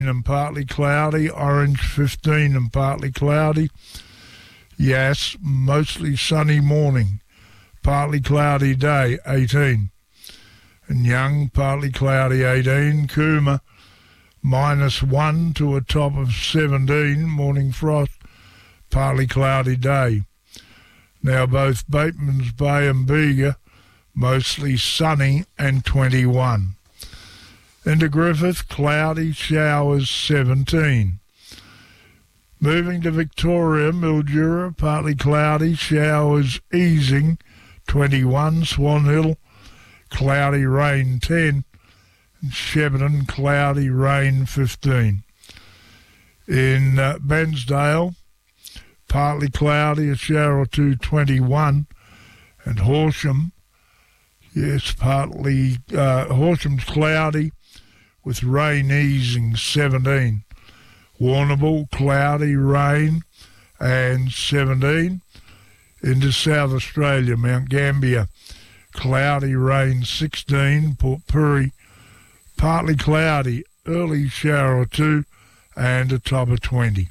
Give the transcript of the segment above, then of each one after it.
and partly cloudy. Orange 15 and partly cloudy. Yass, mostly sunny morning, partly cloudy day 18. And Young, partly cloudy 18. Cooma, -1 to a top of 17, morning frost, partly cloudy day. Now both Bateman's Bay and Bega, mostly sunny and 21. Into Griffith, cloudy, showers 17. Moving to Victoria, Mildura, partly cloudy, showers easing 21. Swan Hill, cloudy, rain 10. And Shepparton, cloudy, rain 15. In Bairnsdale, partly cloudy, a shower or two 21. And Horsham, Horsham's cloudy with rain easing 17. Warrnambool, cloudy, rain and 17. Into South Australia, Mount Gambier, cloudy, rain 16. Port Pirie, partly cloudy, early shower or two and a top of 20.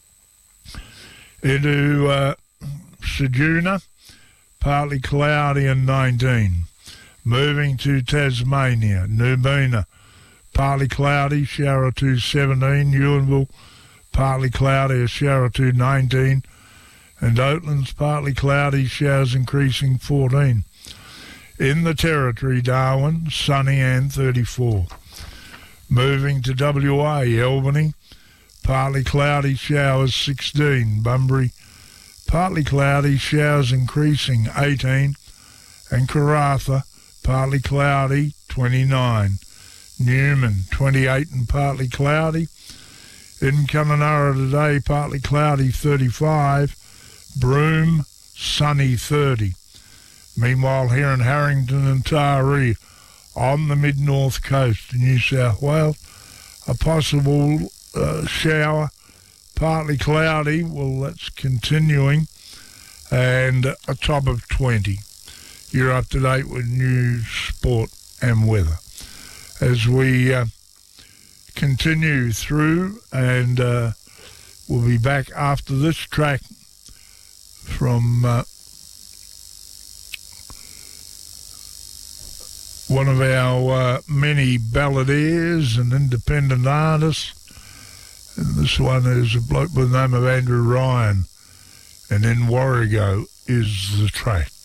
Into Ceduna, partly cloudy and 19. Moving to Tasmania, Nubeena, partly cloudy, shower or two 17. Ewanville, partly cloudy, a shower or two 19. And Oatlands, partly cloudy, showers increasing 14. In the Territory, Darwin, sunny and 34. Moving to WA, Albany, partly cloudy, showers 16. Bunbury, partly cloudy, showers increasing 18. And Karratha, partly cloudy, 29. Newman, 28 and partly cloudy. In Kununurra today, partly cloudy, 35. Broome, sunny, 30. Meanwhile, here in Harrington and Taree, on the mid-north coast of New South Wales, a possible shower, partly cloudy, well, that's continuing, and a top of 20. You're up to date with news, sport and weather. As we continue through, and we'll be back after this track from one of our many balladeers and independent artists. And this one is a bloke by the name of Andrew Ryan, and In Warrego is the track.